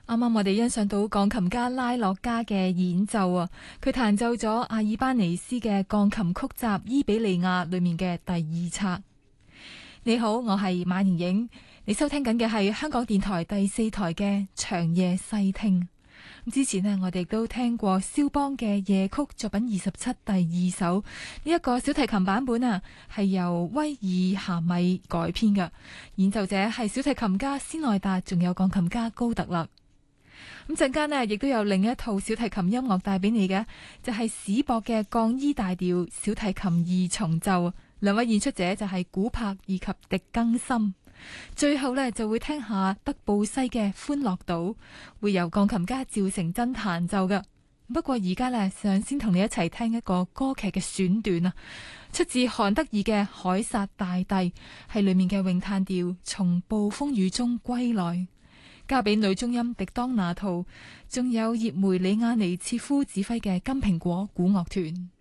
啱啱我哋欣賞到鋼琴家拉洛加嘅演奏啊，佢彈奏咗阿爾巴尼斯嘅鋼琴曲集《伊比利亞》裏面嘅第二冊。你好，我係馬妍影，你收聽緊嘅係香港電台第4台嘅長夜細聽。之前呢，我哋都聽過肖邦嘅夜曲作品27第2首，呢一個小提琴版本啊，係由威爾夏米改編嘅，演奏者係小提琴家斯內達，仲有鋼琴家高特勒。咁陣間呢，亦都有另一套小提琴音樂帶俾你嘅，就係史博嘅降 E 大調小提琴二重奏。兩位演出者就係古柏以及狄更森。最後呢，就會聽下德布西嘅歡樂島，會由鋼琴家趙成真彈奏嘅。不過而家呢，想先同你一齊聽一個歌劇嘅選段啊，出自韓德爾嘅《凱撒大帝》，係裏面嘅詠嘆調從暴風雨中歸來。交俾女中音狄當那圖，仲有葉梅里亞尼切夫指揮嘅金蘋果古樂團。